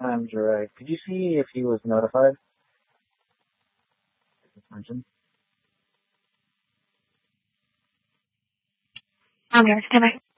I'm Jiraj. Could you see if he was notified? Suspension. I'm here. Stand by.